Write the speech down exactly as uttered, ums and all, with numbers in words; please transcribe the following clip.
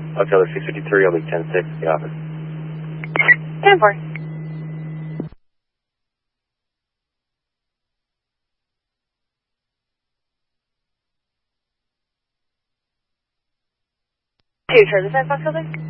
Hotel six fifty-three, Oblique ten six, the office. ten four. Two, Charlie, five, Fox, Hotel.